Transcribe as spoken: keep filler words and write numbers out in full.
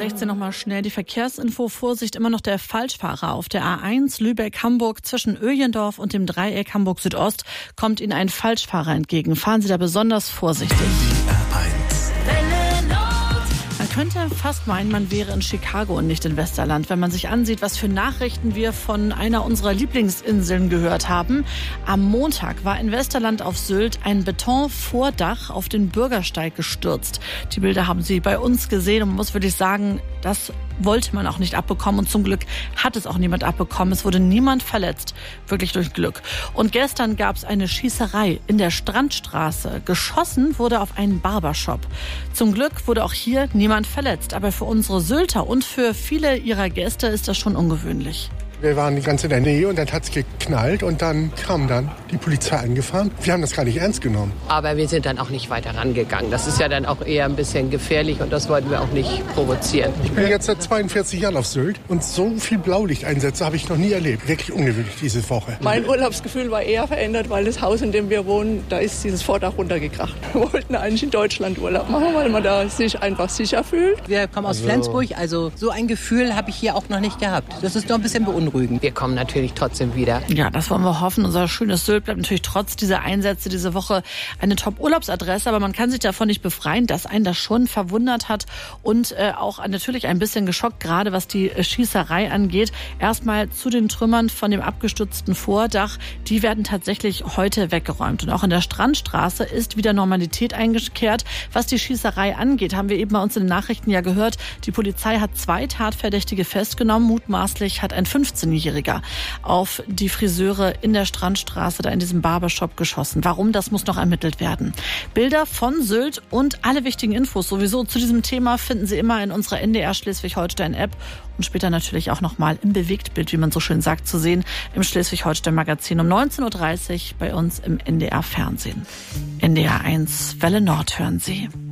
sechzehn nochmal schnell die Verkehrsinfo. Vorsicht, immer noch der Falschfahrer auf der A eins Lübeck-Hamburg zwischen Öjendorf und dem Dreieck Hamburg Südost kommt Ihnen ein Falschfahrer entgegen. Fahren Sie da besonders vorsichtig. Man könnte fast meinen, man wäre in Chicago und nicht in Westerland, wenn man sich ansieht, was für Nachrichten wir von einer unserer Lieblingsinseln gehört haben. Am Montag war in Westerland auf Sylt ein Betonvordach auf den Bürgersteig gestürzt. Die Bilder haben Sie bei uns gesehen und man muss wirklich sagen, das wollte man auch nicht abbekommen und zum Glück hat es auch niemand abbekommen. Es wurde niemand verletzt, wirklich durch Glück. Und gestern gab es eine Schießerei in der Strandstraße. Geschossen wurde auf einen Barbershop. Zum Glück wurde auch hier niemand verletzt, aber für unsere Sylter und für viele ihrer Gäste ist das schon ungewöhnlich. Wir waren ganz in der Nähe und dann hat es geknallt und dann kam dann die Polizei angefahren. Wir haben das gar nicht ernst genommen. Aber wir sind dann auch nicht weiter rangegangen. Das ist ja dann auch eher ein bisschen gefährlich und das wollten wir auch nicht provozieren. Ich bin jetzt seit zweiundvierzig Jahren auf Sylt und so viel Blaulichteinsätze habe ich noch nie erlebt. Wirklich ungewöhnlich diese Woche. Mein Urlaubsgefühl war eher verändert, weil das Haus, in dem wir wohnen, da ist dieses Vordach runtergekracht. Wir wollten eigentlich in Deutschland Urlaub machen, weil man da sich einfach sicher fühlt. Wir kommen aus also. Flensburg, also so ein Gefühl habe ich hier auch noch nicht gehabt. Das ist doch ein bisschen beunruhigend. Wir kommen natürlich trotzdem wieder. Ja, das wollen wir hoffen. Unser schönes Sylt bleibt natürlich trotz dieser Einsätze diese Woche eine Top-Urlaubsadresse. Aber man kann sich davon nicht befreien, dass einen das schon verwundert hat und äh, auch natürlich ein bisschen geschockt, gerade was die äh, Schießerei angeht. Erstmal zu den Trümmern von dem abgestürzten Vordach. Die werden tatsächlich heute weggeräumt. Und auch in der Strandstraße ist wieder Normalität eingekehrt. Was die Schießerei angeht, haben wir eben bei uns in den Nachrichten ja gehört. Die Polizei hat zwei Tatverdächtige festgenommen. Mutmaßlich hat ein fünfzehnjähriger auf die Friseure in der Strandstraße, da in diesem Barbershop geschossen. Warum, das muss noch ermittelt werden. Bilder von Sylt und alle wichtigen Infos sowieso zu diesem Thema finden Sie immer in unserer N D R Schleswig-Holstein-App und später natürlich auch nochmal im Bewegtbild, wie man so schön sagt, zu sehen im Schleswig-Holstein-Magazin um neunzehn Uhr dreißig bei uns im N D R Fernsehen. N D R eins Welle Nord hören Sie.